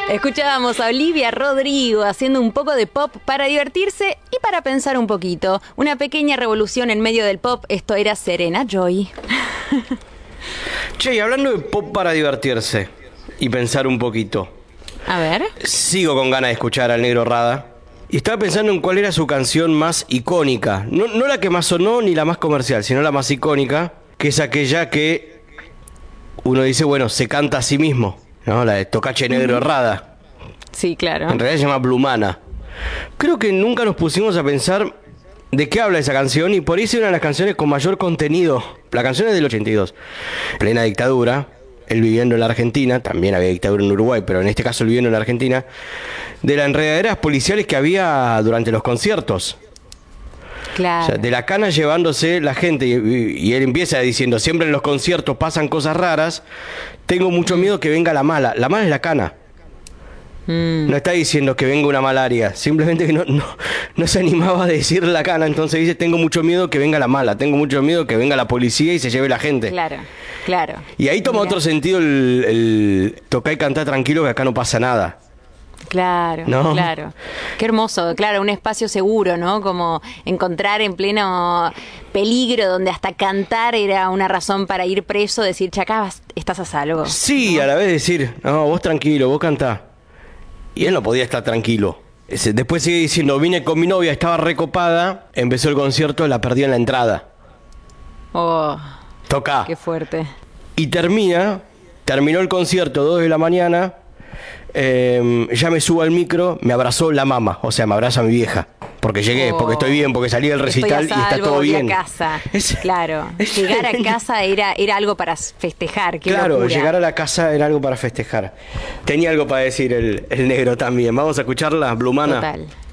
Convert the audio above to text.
Escuchábamos a Olivia Rodrigo haciendo un poco de pop para divertirse y para pensar un poquito. Una pequeña revolución en medio del pop, esto era Serena Joy. Che, y hablando de pop para divertirse y pensar un poquito. A ver. Sigo con ganas de escuchar al Negro Rada. Y estaba pensando en cuál era su canción más icónica. No la que más sonó ni la más comercial, sino la más icónica, que es aquella que uno dice, bueno, se canta a sí mismo, ¿no? La de Tocache Negro Rada. Sí, claro. En realidad se llama Blumana. Creo que nunca nos pusimos a pensar de qué habla esa canción, y por ahí es una de las canciones con mayor contenido. La canción es del 82, plena dictadura. Él viviendo en la Argentina, también había dictadura en Uruguay, pero en este caso él viviendo en la Argentina, de las enredaderas policiales que había durante los conciertos. Claro. O sea, de la cana llevándose la gente, y él empieza diciendo, siempre en los conciertos pasan cosas raras, tengo mucho miedo que venga la mala. La mala es la cana. No está diciendo que venga una malaria, simplemente que no se animaba a decir la cana, entonces dice, tengo mucho miedo que venga la mala, tengo mucho miedo que venga la policía y se lleve la gente. Claro, claro. Y ahí toma otro sentido el tocar y cantar tranquilo, que acá no pasa nada. Claro, ¿No? claro. Qué hermoso, claro, un espacio seguro, ¿no? Como encontrar en pleno peligro, donde hasta cantar era una razón para ir preso, decir, chacá, estás a salvo. Sí, ¿no? A la vez decir, no, vos tranquilo, vos cantá. Y él no podía estar tranquilo. Después sigue diciendo, vine con mi novia, estaba recopada, empezó el concierto, la perdí en la entrada. Oh, Toca. qué fuerte. Y terminó el concierto, 2 de la mañana, ya me subo al micro, me abrazó la mamá, o sea, me abraza mi vieja. Porque llegué, porque estoy bien, porque salí del recital y está todo bien. A casa. Claro, llegar a casa era algo para festejar. Qué claro, locura. Llegar a la casa era algo para festejar. Tenía algo para decir el negro también. Vamos a escucharla, Blumana. Total.